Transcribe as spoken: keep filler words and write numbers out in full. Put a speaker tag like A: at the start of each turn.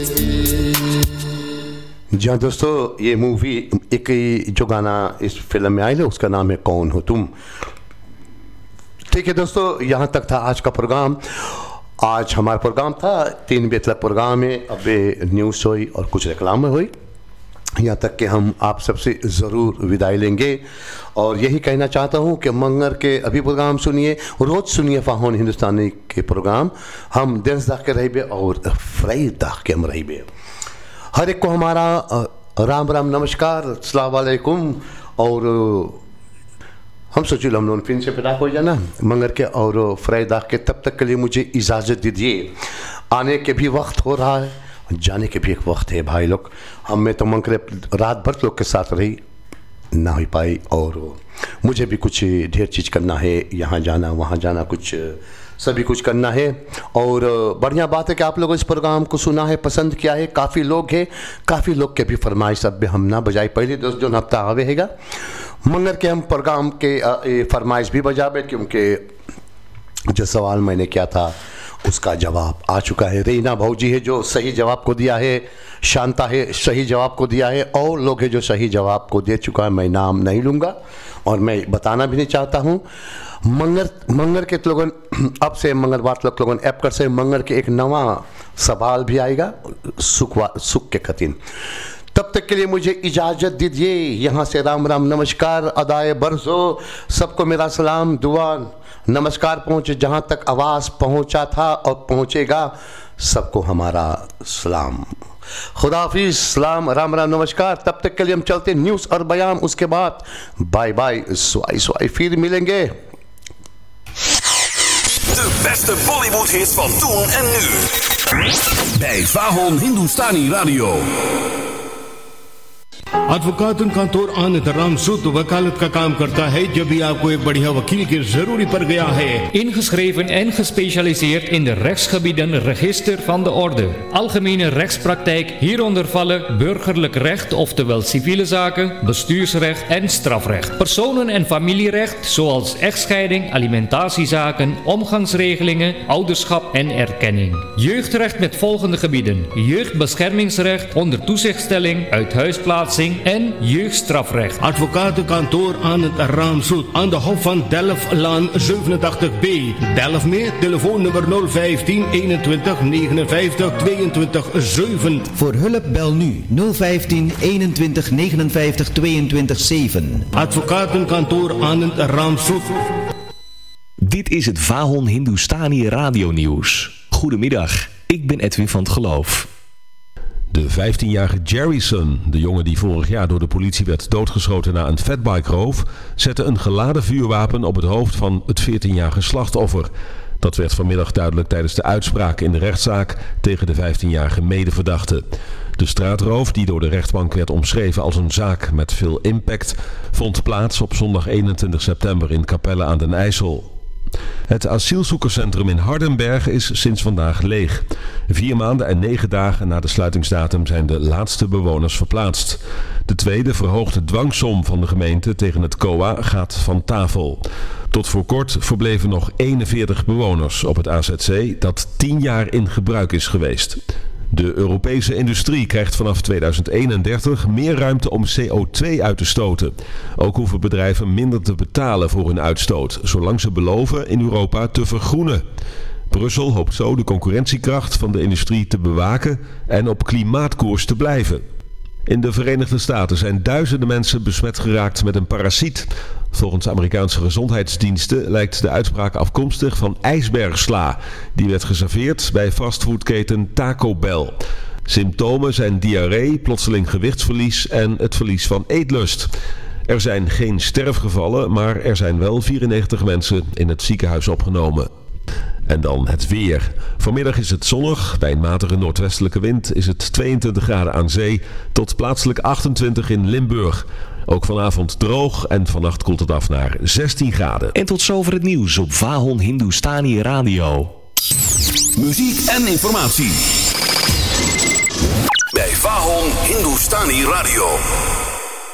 A: जी हाँ दोस्तों, ये मूवी एक जो गाना इस फिल्म में आया उसका नाम है कौन हो तुम। ठीक है दोस्तों, यहाँ तक था आज का प्रोग्राम। आज हमारा प्रोग्राम था तीन बजे तक प्रोग्राम में, अब न्यूज़ हुई और कुछ रिक्लाम हुई, यहाँ तक कि हम आप सबसे ज़रूर विदाई लेंगे। और यही कहना चाहता हूँ कि मंगर के अभी प्रोग्राम सुनिए, रोज़ सुनिए फाहोन हिंदुस्तानी के प्रोग्राम। हम देश दाख के रहिबे और फ्राई दाख के हम रहिबे। हर एक को हमारा राम राम नमस्कार, अस्सलाम वालेकुम। और हम सोचिए हम लोग फिर से पैदा हो जाना मंगर के और फ्राई दाख के। तब तक के लिए मुझे इजाज़त दीजिए। आने के भी वक्त हो रहा है, जाने के भी एक वक्त है भाई लोग। हम में तो मंगरे रात भर लोग के साथ रही ना हो पाई, और मुझे भी कुछ ढेर चीज़ करना है, यहाँ जाना वहाँ जाना, कुछ सभी कुछ करना है। और बढ़िया बात है कि आप लोगों इस प्रोग्राम को सुना है, पसंद किया है। काफ़ी लोग हैं, काफ़ी लोग के भी फरमाइश अब भी हम ना बजाई। पहले दोस्त जो हफ्ता आवे हैगा मंगर के हम प्रोग्राम के फरमाइश भी बजावे, क्योंकि जो सवाल मैंने किया था उसका जवाब आ चुका है। रीना भाऊजी है जो सही जवाब को दिया है, शांता है सही जवाब को दिया है, और लोग है जो सही जवाब को दे चुका है। मैं नाम नहीं लूँगा और मैं बताना भी नहीं चाहता हूँ। मंगर मंगर के लोगों अब से मंगर बात लोग लोगों ऐप कर से मंगर के एक नवा सवाल भी आएगा सुख सुख के खतीन। तब तक के लिए मुझे इजाज़त दीजिए। यहाँ से राम राम नमस्कार, अदाए बरसो। सबको मेरा सलाम दुआ नमस्कार पहुँचे जहाँ तक आवाज़ पहुँचा था और पहुँचेगा, सबको हमारा सलाम। खुदा हाफिज़, सलाम, राम राम नमस्कार। तब तक के लिए हम चलते न्यूज़ और बयान, उसके बाद बाय बाय, स्वाई स्वाई, फिर मिलेंगे।
B: De beste Bollywood hits van toen en nu. Bij Vahon Hindustani Radio.
C: एडवोकातुल आनंद राम सूद वकालत का काम करता है जब भी आपको एक बढ़िया वकील की जरूरी पड़ गया है।
D: Ingeschreven en gespecialiseerd in de rechtsgebieden Register van de Orde. Algemene rechtspraktijk, hieronder vallen burgerlijk recht, oftewel civiele zaken, bestuursrecht en strafrecht. Personen- en familierecht, zoals echtscheiding, alimentatiezaken, omgangsregelingen, ouderschap en erkenning. Jeugdrecht met volgende gebieden: jeugdbeschermingsrecht, onder toezichtstelling, uithuisplaatsing en jeugdstrafrecht.
C: Advocatenkantoor Anand Ramsoet aan de Hof van Delftlaan zevenentachtig B. Delft mee, telefoonnummer nul vijftien eenentwintig negenenvijftig tweeëntwintig zeven.
E: Voor hulp bel nu nul vijftien eenentwintig negenenvijftig tweeëntwintig zeven.
C: Advocatenkantoor Anand Ramsoet.
F: Dit is het Vahon Hindustani Radio Nieuws. Goedemiddag, ik ben Edwin van het Geloof.
G: De vijftienjarige Jerryson, de jongen die vorig jaar door de politie werd doodgeschoten na een fatbike-roof, zette een geladen vuurwapen op het hoofd van het veertienjarige slachtoffer. Dat werd vanmiddag duidelijk tijdens de uitspraak in de rechtszaak tegen de vijftienjarige medeverdachte. De straatroof, die door de rechtbank werd omschreven als een zaak met veel impact, vond plaats op zondag eenentwintig september in Capelle aan den IJssel. Het asielzoekerscentrum in Hardenberg is sinds vandaag leeg. Vier maanden en negen dagen na de sluitingsdatum zijn de laatste bewoners verplaatst. De tweede verhoogde dwangsom van de gemeente tegen het C O A gaat van tafel. Tot voor kort verbleven nog eenenveertig bewoners op het A Z C dat tien jaar in gebruik is geweest. De Europese industrie krijgt vanaf tweeduizend eenendertig meer ruimte om C O twee uit te stoten. Ook hoeven bedrijven minder te betalen voor hun uitstoot, zolang ze beloven in Europa te vergroenen. Brussel hoopt zo de concurrentiekracht van de industrie te bewaken en op klimaatkoers te blijven. In de Verenigde Staten zijn duizenden mensen besmet geraakt met een parasiet. Volgens Amerikaanse gezondheidsdiensten lijkt de uitspraak afkomstig van ijsbergsla. Die werd geserveerd bij fastfoodketen Taco Bell. Symptomen zijn diarree, plotseling gewichtsverlies en het verlies van eetlust. Er zijn geen sterfgevallen, maar er zijn wel vierennegentig mensen in het ziekenhuis opgenomen. En dan het weer. Vanmiddag is het zonnig. Bij een matige noordwestelijke wind is het tweeëntwintig graden aan zee tot plaatselijk achtentwintig in Limburg. Ook vanavond droog en vannacht koelt het af naar zestien graden.
F: En tot zover het nieuws op Vahon Hindustani Radio.
B: Muziek en informatie. Bij Vahon Hindustani Radio.